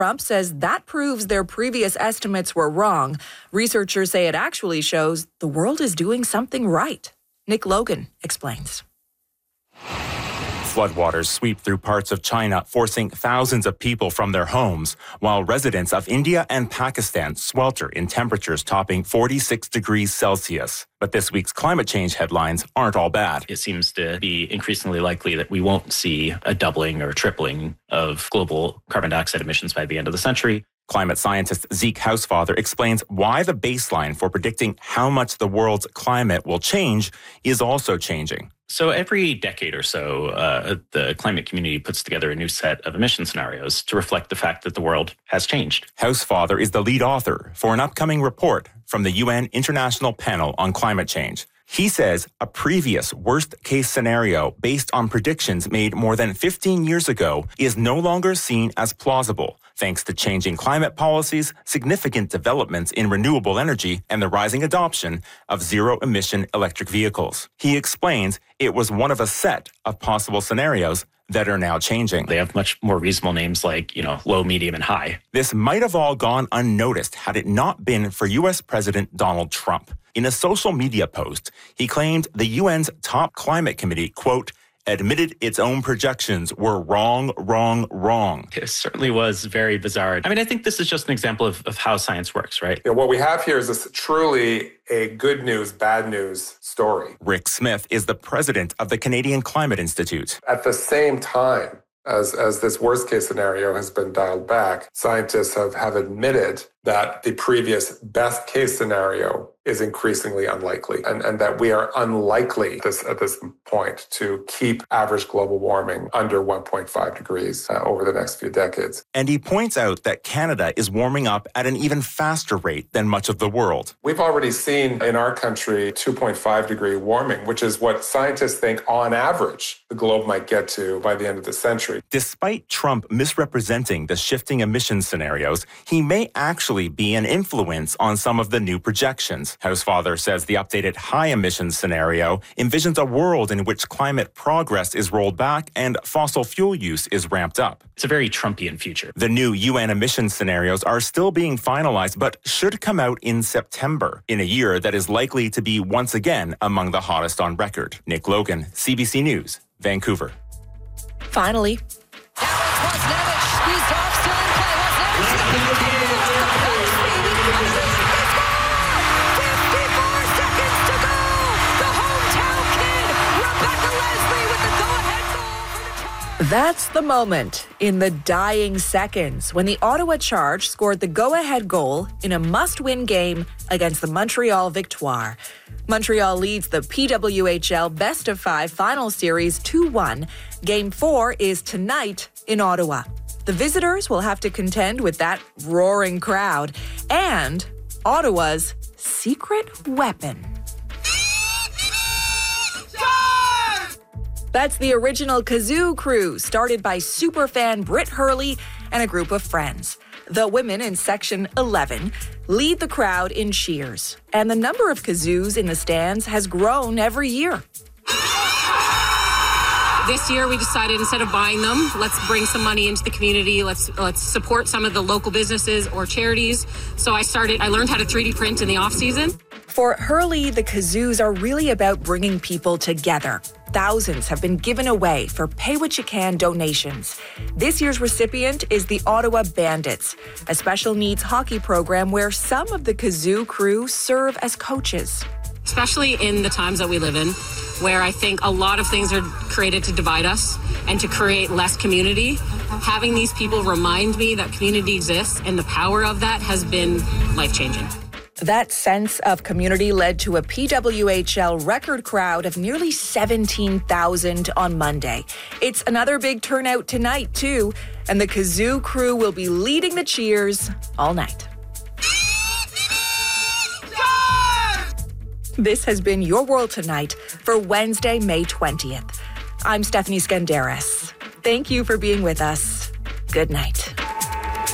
Trump says that proves their previous estimates were wrong. Researchers say it actually shows the world is doing something right. Nick Logan explains. Floodwaters sweep through parts of China, forcing thousands of people from their homes, while residents of India and Pakistan swelter in temperatures topping 46 degrees Celsius. But this week's climate change headlines aren't all bad. It seems to be increasingly likely that we won't see a doubling or tripling of global carbon dioxide emissions by the end of the century. Climate scientist Zeke Housefather explains why the baseline for predicting how much the world's climate will change is also changing. So every decade or so, the climate community puts together a new set of emission scenarios to reflect the fact that the world has changed. Housefather is the lead author for an upcoming report from the UN International Panel on Climate Change. He says a previous worst-case scenario based on predictions made more than 15 years ago is no longer seen as plausible, thanks to changing climate policies, significant developments in renewable energy, and the rising adoption of zero-emission electric vehicles. He explains it was one of a set of possible scenarios that are now changing. They have much more reasonable names like, low, medium, and high. This might have all gone unnoticed had it not been for U.S. President Donald Trump. In a social media post, he claimed the UN's top climate committee, quote, admitted its own projections were wrong. It certainly was very bizarre. I think this is just an example of how science works, right? What we have here is truly a good news, bad news story. Rick Smith is the president of the Canadian Climate Institute. At the same time, as this worst case scenario has been dialed back, scientists have admitted that the previous best case scenario is increasingly unlikely, and that we are unlikely at this point to keep average global warming under 1.5 degrees over the next few decades. And he points out that Canada is warming up at an even faster rate than much of the world. We've already seen in our country 2.5 degree warming, which is what scientists think on average the globe might get to by the end of the century. Despite Trump misrepresenting the shifting emission scenarios, he may actually be an influence on some of the new projections. Housefather says the updated high emissions scenario envisions a world in which climate progress is rolled back and fossil fuel use is ramped up. It's a very Trumpian future. The new UN emissions scenarios are still being finalized, but should come out in September, in a year that is likely to be once again among the hottest on record. Nick Logan, CBC News, Vancouver. Finally, that's the moment in the dying seconds when the Ottawa Charge scored the go-ahead goal in a must-win game against the Montreal Victoire. Montreal leads the PWHL Best of 5 final series 2-1. Game 4 is tonight in Ottawa. The visitors will have to contend with that roaring crowd and Ottawa's secret weapon. That's the original Kazoo crew, started by superfan Britt Hurley and a group of friends. The women in Section 11 lead the crowd in cheers, and the number of kazoos in the stands has grown every year. This year, we decided instead of buying them, let's bring some money into the community. Let's support some of the local businesses or charities. So I learned how to 3D print in the off season. For Hurley, the kazoos are really about bringing people together. Thousands have been given away for pay-what-you-can donations. This year's recipient is the Ottawa Bandits, a special needs hockey program where some of the kazoo crew serve as coaches. Especially in the times that we live in, where I think a lot of things are created to divide us and to create less community. Having these people remind me that community exists and the power of that has been life-changing. That sense of community led to a PWHL record crowd of nearly 17,000 on Monday. It's another big turnout tonight, too, and the kazoo crew will be leading the cheers all night. This has been Your World Tonight for Wednesday, May 20th. I'm Stephanie Skandaris. Thank you for being with us. Good night.